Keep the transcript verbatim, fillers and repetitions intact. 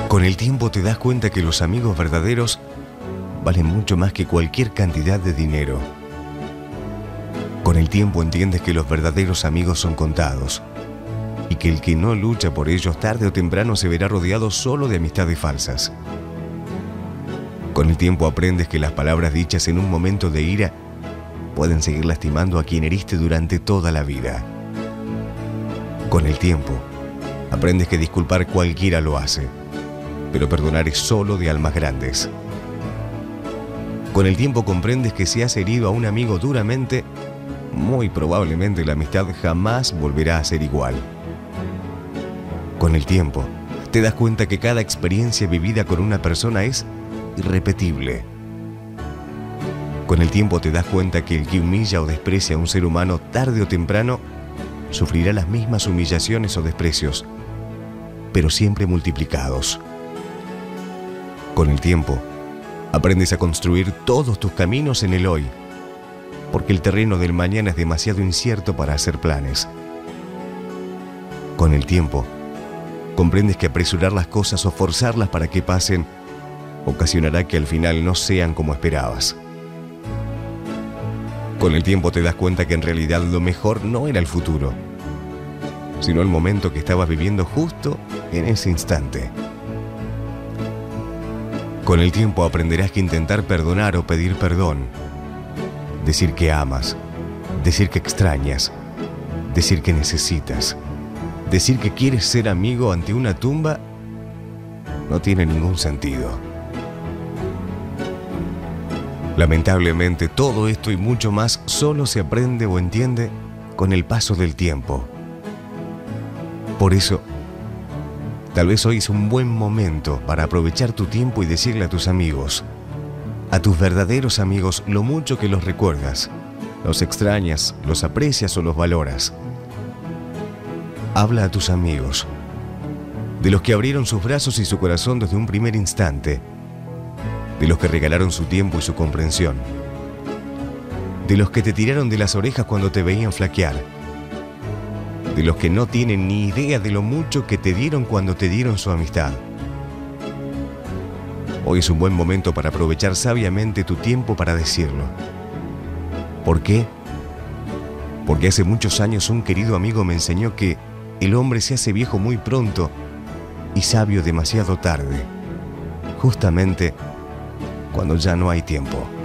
Con el tiempo te das cuenta que los amigos verdaderos valen mucho más que cualquier cantidad de dinero. Con el tiempo entiendes que los verdaderos amigos son contados y que el que no lucha por ellos tarde o temprano se verá rodeado solo de amistades falsas. Con el tiempo aprendes que las palabras dichas en un momento de ira pueden seguir lastimando a quien heriste durante toda la vida. Con el tiempo aprendes que disculpar cualquiera lo hace, pero perdonar es solo de almas grandes. Con el tiempo comprendes que si has herido a un amigo duramente, muy probablemente la amistad jamás volverá a ser igual. Con el tiempo, te das cuenta que cada experiencia vivida con una persona es irrepetible. Con el tiempo te das cuenta que el que humilla o desprecia a un ser humano tarde o temprano sufrirá las mismas humillaciones o desprecios, pero siempre multiplicados. Con el tiempo, aprendes a construir todos tus caminos en el hoy, porque el terreno del mañana es demasiado incierto para hacer planes. Con el tiempo, comprendes que apresurar las cosas o forzarlas para que pasen ocasionará que al final no sean como esperabas. Con el tiempo te das cuenta que en realidad lo mejor no era el futuro, sino el momento que estabas viviendo justo en ese instante. Con el tiempo aprenderás que intentar perdonar o pedir perdón, decir que amas, decir que extrañas, decir que necesitas, decir que quieres ser amigo ante una tumba, no tiene ningún sentido. Lamentablemente, todo esto y mucho más solo se aprende o entiende con el paso del tiempo. Por eso, tal vez hoy es un buen momento para aprovechar tu tiempo y decirle a tus amigos, a tus verdaderos amigos, lo mucho que los recuerdas, los extrañas, los aprecias o los valoras. Habla a tus amigos, de los que abrieron sus brazos y su corazón desde un primer instante, de los que regalaron su tiempo y su comprensión, de los que te tiraron de las orejas cuando te veían flaquear, de los que no tienen ni idea de lo mucho que te dieron cuando te dieron su amistad. Hoy es un buen momento para aprovechar sabiamente tu tiempo para decirlo. ¿Por qué? Porque hace muchos años un querido amigo me enseñó que el hombre se hace viejo muy pronto y sabio demasiado tarde, justamente cuando ya no hay tiempo.